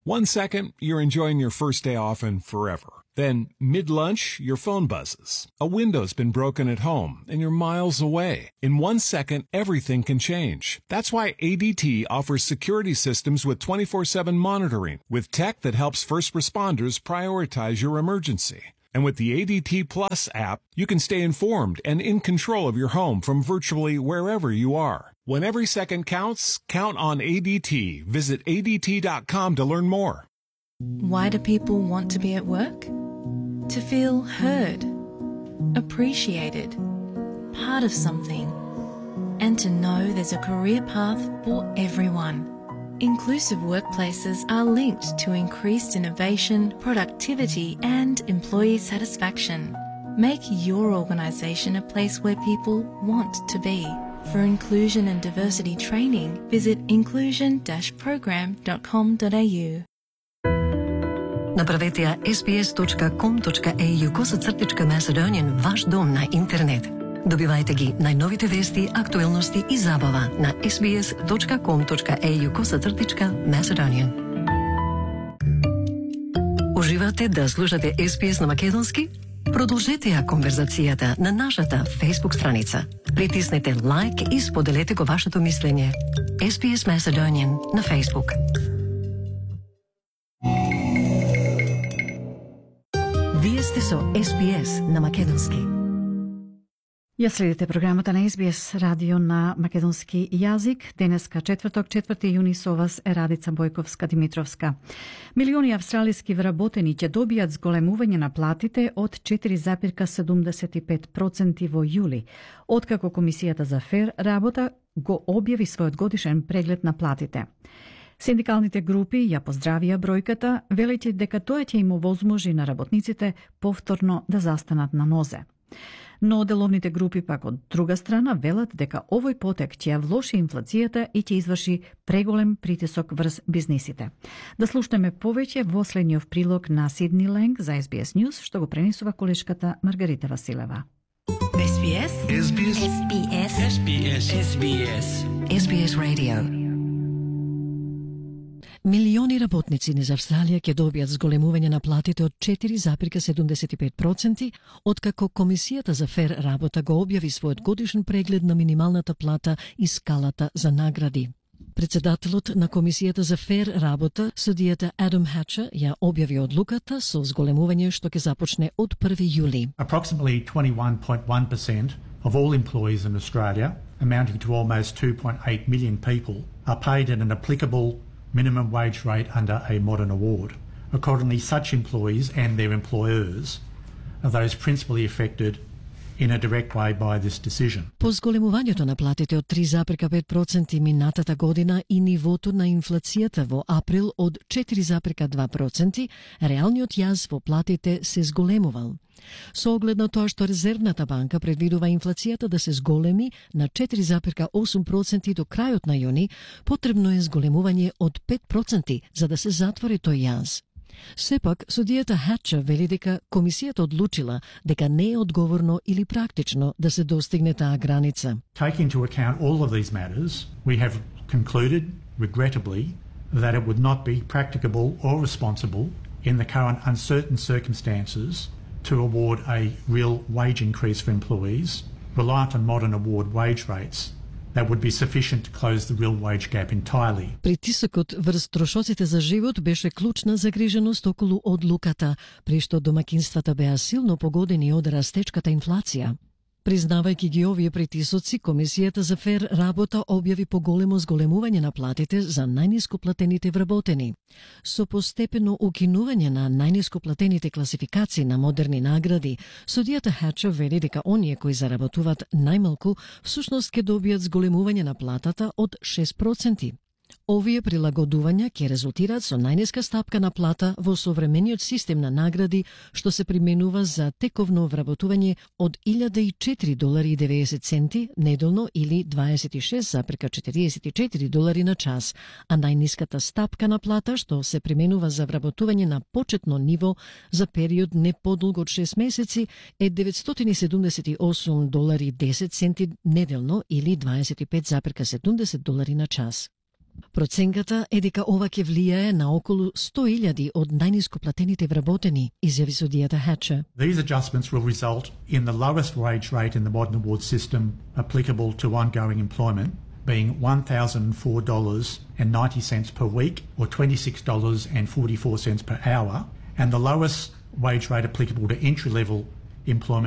1 second, you're enjoying your first day off and forever. Then, mid-lunch, your phone buzzes. A window's been broken at home, and you're miles away. In 1 second, everything can change. That's why ADT offers security systems with 24/7 monitoring, with tech that helps first responders prioritize your emergency. And with the ADT Plus app, you can stay informed and in control of your home from virtually wherever you are. When every second counts, count on ADT. Visit ADT.com to learn more. Why do people want to be at work? To feel heard, appreciated, part of something, and to know there's a career path for everyone. Inclusive workplaces are linked to increased innovation, productivity, and employee satisfaction. Make your organisation a place where people want to be. For inclusion and diversity training, visit inclusion-program.com.au. Направете ја sbs.com.au/Macedonian ваш дом на интернет. Добивајте ги најновите вести, актуелности и забава на sbs.com.au/Macedonian. Уживате да слушате SBS на македонски? Продолжете ја конверзацијата на нашата Facebook страница. Притиснете лайк и споделете го вашето мислење. SBS Macedonian на Facebook. Вие сте со SBS на македонски. Ја следите програмата на SBS радио на македонски јазик. Денеска четврток, 4 јуни, со вас е Радица Бојковска-Димитровска. Милиони австралиски вработени ќе добијат зголемување на платите од 4,75% во јули, откако Комисијата за фер работа го објави својот годишен преглед на платите. Синдикалните групи ја поздравија бројката, велејќи дека тоа ќе им овозможи на работниците повторно да застанат на нозе. Но деловните групи пак од друга страна велат дека овој потек ќе ја влоши инфлацијата и ќе изврши преголем притисок врз бизнисите. Да слушнеме повеќе во следниот прилог на Сидни Ленг за SBS News, што го пренесува колешката Маргарита Василева. SBS SBS SBS SBS SBS SBS Radio. Милиони работници низ Австралија ќе добијат зголемување на платите од 4,75%, откако Комисијата за фер работа го објави својот годишен преглед на минималната плата и скалата за награди. Председателот на Комисијата за фер работа, судијата Адам Хачер, ја објави одлуката со зголемување што ќе започне од 1 јули. Approximately 21.1% of all employees in Australia, amounting to almost 2.8 million people, are paid at an applicable minimum wage rate under a modern award. Accordingly, such employees and their employers are those principally affected in a direct way by this decision. По зголемувањето на платите од 3,5% минатата година и нивото на инфлацијата во април од 4,2%, реалниот јаз во платите се зголемувал. Со оглед на тоа што Резервната банка предвидува инфлацијата да се зголеми на 4,8% до крајот на јуни, потребно е зголемување од 5% за да се затвори тој јаз. Сепак, судијата Хачер вели дека Комисијата одлучила дека не е одговорно или практично да се достигне таа граница. Taking into account all of these matters, we have concluded, regrettably, that it would not be practicable or responsible in the current uncertain circumstances to award a real wage increase for employees reliant on modern award wage rates that would be sufficient to close the real wage gap entirely. Притисокот врз трошоците за живот беше клучна загриженост околу одлуката, при што домакинствата беа силно погодени од растечката инфлација. Признавајќи ги овие притисоци, Комисијата за фер работа објави поголемо зголемување на платите за најниско платените вработени. Со постепено укинување на најниско платените класификации на модерни награди, судијата Хачер вели дека оние кои заработуваат најмалку всушност ќе добијат зголемување на платата од 6%. Овие прилагодувања ќе резултираат со најниска стапка на плата во современиот систем на награди што се применува за тековно вработување од $1,04.90 неделно или $26,44 на час, а најниската стапка на плата што се применува за вработување на почетно ниво за период не подолго од 6 месеци е $978.10 неделно или $25,70 на час. Проценката е дека ова ќе влијае на околу 100.000 од најниско платените вработени, изјави судијата Hatcher. These adjustments will result in the lowest wage rate in the modern award system applicable to ongoing employment, being $1,004.90 per week or $26.44 per hour, and the lowest wage rate applicable to entry-level employment